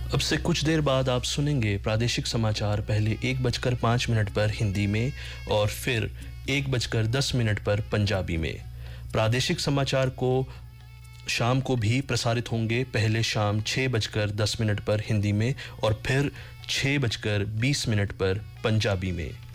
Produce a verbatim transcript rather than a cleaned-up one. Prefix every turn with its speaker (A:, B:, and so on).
A: अब से कुछ देर बाद आप सुनेंगे प्रादेशिक समाचार, पहले एक बजकर पाँच मिनट पर हिंदी में और फिर एक बजकर दस मिनट पर पंजाबी में। प्रादेशिक समाचार को शाम को भी प्रसारित होंगे, पहले शाम छः बजकर दस मिनट पर हिंदी में और फिर छः बजकर बीस मिनट पर पंजाबी में।